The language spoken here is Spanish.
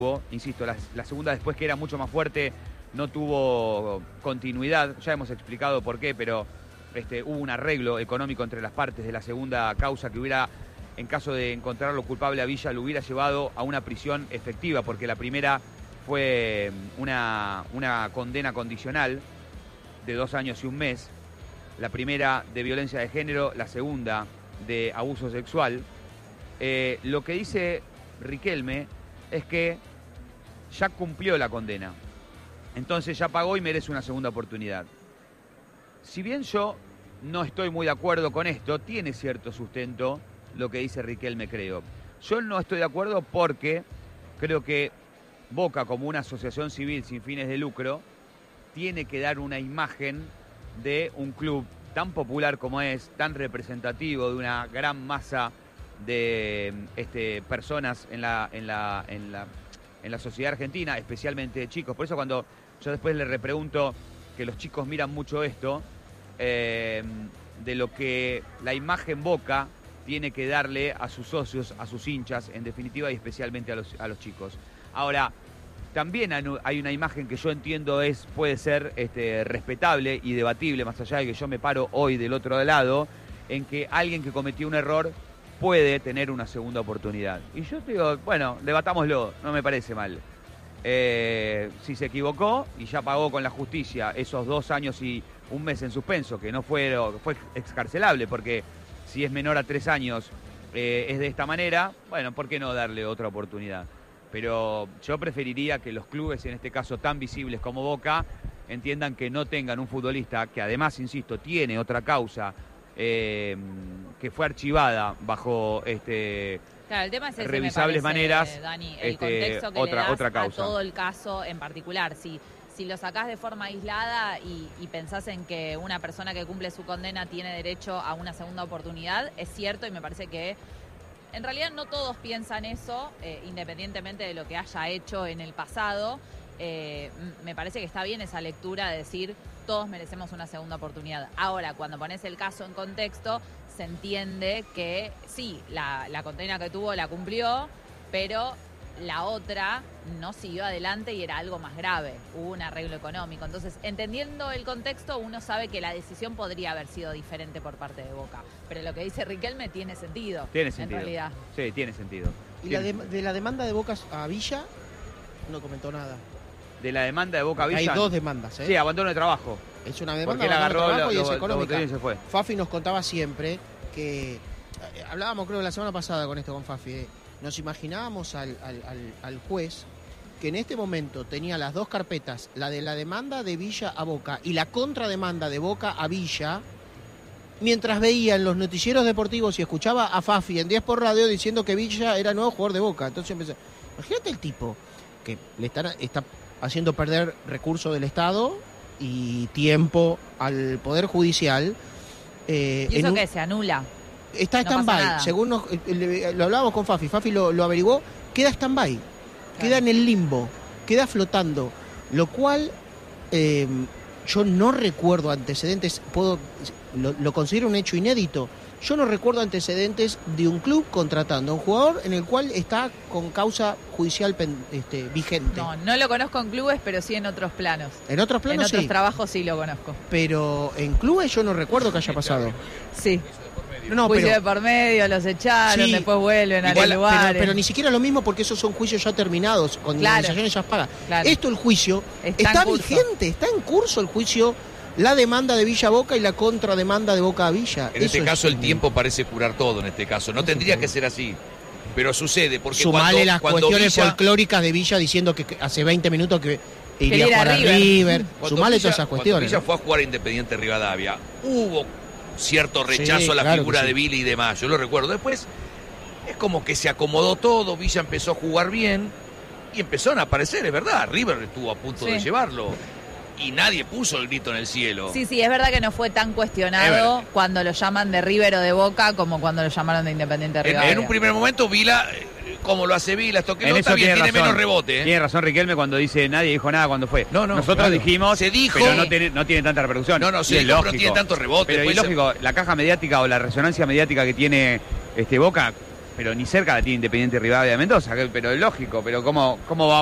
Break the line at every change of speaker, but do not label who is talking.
Insisto, la segunda, después que era mucho más fuerte, no tuvo continuidad. Ya hemos explicado por qué, pero hubo un arreglo económico entre las partes de la segunda causa que hubiera, en caso de encontrarlo culpable a Villa, lo hubiera llevado a una prisión efectiva, porque la primera fue una condena condicional de 2 años y 1 mes. La primera de violencia de género, la segunda de abuso sexual. Lo que dice Riquelme es que ya cumplió la condena, entonces ya pagó y merece una segunda oportunidad. Si bien yo no estoy muy de acuerdo con esto, tiene cierto sustento lo que dice Riquelme, creo. Yo no estoy de acuerdo porque creo que Boca, como una asociación civil sin fines de lucro, tiene que dar una imagen de un club tan popular como es, tan representativo de una gran masa de personas en la sociedad argentina, especialmente de chicos. Por eso cuando yo después le repregunto, que los chicos miran mucho esto, de lo que la imagen Boca tiene que darle a sus socios, a sus hinchas, en definitiva, y especialmente a los chicos. Ahora, también hay una imagen que yo entiendo puede ser respetable y debatible, más allá de que yo me paro hoy del otro lado, en que alguien que cometió un error puede tener una segunda oportunidad. Y yo te digo, bueno, debatámoslo, no me parece mal. Si se equivocó y ya pagó con la justicia esos 2 años y 1 mes en suspenso, que no fue excarcelable, porque si es menor a 3 años es de esta manera, bueno, ¿por qué no darle otra oportunidad? Pero yo preferiría que los clubes, en este caso tan visibles como Boca, entiendan que no tengan un futbolista que además, insisto, tiene otra causa, que fue archivada bajo
claro, el tema es ese,
revisables
me parece,
maneras,
Dani, el contexto que
otra
le das
causa.
a todo el caso en particular. Si lo sacás de forma aislada y pensás en que una persona que cumple su condena tiene derecho a una segunda oportunidad, es cierto, y me parece que en realidad no todos piensan eso, independientemente de lo que haya hecho en el pasado. Me parece que está bien esa lectura de decir todos merecemos una segunda oportunidad. Ahora, cuando pones el caso en contexto, se entiende que sí, la condena que tuvo la cumplió, pero la otra no siguió adelante y era algo más grave, hubo un arreglo económico. Entonces, entendiendo el contexto, uno sabe que la decisión podría haber sido diferente por parte de Boca. Pero lo que dice Riquelme tiene sentido.
Tiene sentido.
En realidad.
Sí, tiene sentido.
Y de la demanda de Boca a Villa, no comentó nada.
De la demanda de Boca a Villa.
Hay 2 demandas, ¿eh?
Sí, abandono de trabajo.
Es una demanda
porque él agarró
de trabajo y es
los
económica.
botellones y se fue.
Fafi nos contaba siempre que hablábamos, creo, la semana pasada con Fafi. Nos imaginábamos al juez que en este momento tenía las 2 carpetas, la de la demanda de Villa a Boca y la contrademanda de Boca a Villa, mientras veía en los noticieros deportivos y escuchaba a Fafi en 10 por radio diciendo que Villa era nuevo jugador de Boca. Entonces empecé, imagínate el tipo que le está haciendo perder recursos del Estado y tiempo al Poder Judicial.
¿Y eso qué? ¿Se anula?
Está
no
stand-by, según lo hablábamos con Fafi lo averiguó, queda stand-by, claro. Queda en el limbo, queda flotando, lo cual yo no recuerdo antecedentes, lo considero un hecho inédito. Yo no recuerdo antecedentes de un club contratando a un jugador en el cual está con causa judicial vigente.
No lo conozco en clubes, pero sí en otros planos.
¿En otros planos?
En otros trabajos sí lo conozco.
Pero en clubes yo no recuerdo que haya pasado.
Sí. Juicio de por medio, los echaron, sí, después vuelven a los lugares.
Pero ni siquiera lo mismo, porque esos son juicios ya terminados, con indemnizaciones ya pagas. Claro. Esto, el juicio, está vigente, está en curso el juicio, la demanda de Villa a Boca y la contrademanda de Boca a Villa.
En este caso el tiempo parece curar todo, en este caso. No tendría que ser así, pero sucede. Porque
sumale las cuestiones
Villa,
folclóricas de Villa diciendo que hace 20 minutos que iría a jugar a River. Sumale todas esas cuestiones.
Cuando Villa fue a jugar a Independiente Rivadavia, hubo cierto rechazo a la figura de Villa y demás, yo lo recuerdo. Después es como que se acomodó todo, Villa empezó a jugar bien y empezaron a aparecer, es verdad, River estuvo a punto de llevarlo y nadie puso el grito en el cielo.
Sí, es verdad que no fue tan cuestionado cuando lo llaman de River o de Boca como cuando lo llamaron de Independiente Rivadavia.
En un primer momento Villa, como lo hace Villa, esto que no está bien, tiene menos rebote.
Tiene razón Riquelme cuando dice nadie dijo nada cuando fue. Nosotros dijimos,
se dijo,
pero no tiene tanta repercusión.
Sí, es lógico, pero tiene tanto rebote.
Pero es lógico, la caja mediática o la resonancia mediática que tiene Boca, pero ni cerca la tiene Independiente Rivadavia de Mendoza, pero es lógico, pero ¿cómo va